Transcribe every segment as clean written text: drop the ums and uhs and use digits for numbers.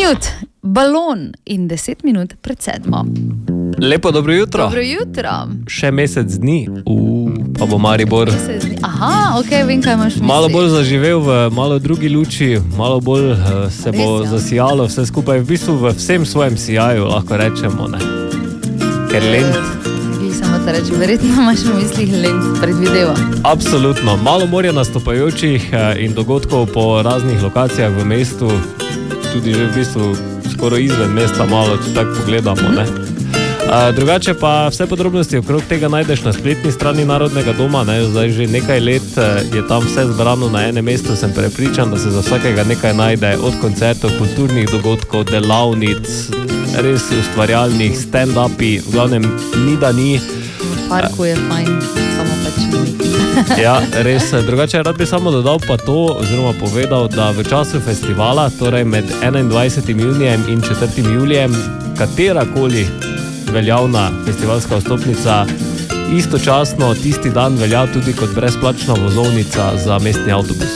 Minut, balon in 10 minut pred 7. Lepo, dobro jutro. Dobro jutro. Še mesec dni, pa bo Maribor. Aha, ok, vem, kaj imaš v misli. Malo bolj zaživel v malo drugi luči, malo bolj se bo zasijalo vse skupaj, v bistvu v vsem svojem sijaju, lahko rečemo, ne. Ker lent. Samo te reči, verjetno imaš v mislih lent, predvideva. Absolutno, malo morja nastopajočih in dogodkov po raznih lokacijah v mestu, tudi že v bistvu skoro izven mesta malo, če tako pogledamo, ne. Drugače pa vse podrobnosti okrog tega najdeš na spletni strani Narodnega doma, ne? Zdaj že nekaj let je tam vse zbrano na enem mestu, sem prepričan, da se za vsakega nekaj najde, od koncertov, kulturnih dogodkov, delavnic, res ustvarjalnih, stand-upi, v glavnem ni da ni. Parku je fajn, samo pač ni. Ja, res, drugače rad bi samo dodal pa to, oziroma povedal, da v času festivala, torej med 21. junijem in 4. julijem, katerakoli veljavna festivalska vstopnica istočasno tisti dan velja tudi kot brezplačna vozovnica za mestni avtobus.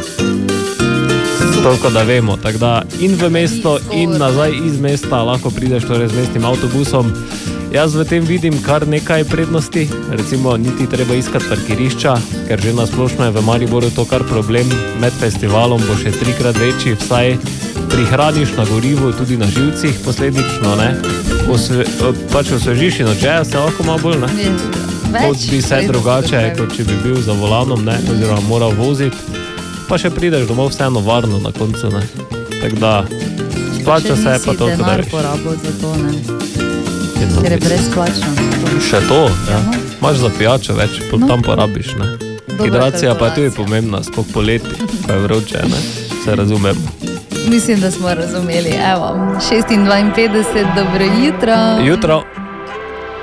Toliko da vemo, tako da in v mesto in nazaj iz mesta lahko prideš torej z mestnim avtobusom. Jaz v tem vidim kar nekaj prednosti, recimo niti treba iskati parkirišča, ker že nasplošno je v Mariboru to kar problem, med festivalom bo še 3-krat večji, vsaj prihraniš na gorivu, tudi na živcih posledično, ne? Pač osvežiš in odžeja se lahko malo bolj, ne? Kot bi se drugače, kot če bi bil za volanom, ne? Oziroma moral voziti, pa še prideš domov vseeno varno na koncu, ne? Tako da splača se pa to, da veš. Še nisi denar porabil za to, ne? Ker je brezplačno. Še to, ja. Imaš za pijačo več, tam porabiš, ne? Hidracija pa je tudi pomembna, spok poleti, ko je vroče, ne? Se razumemo. Mislim, da smo razumeli. Evo, 6:52, dobro jutro. Jutro.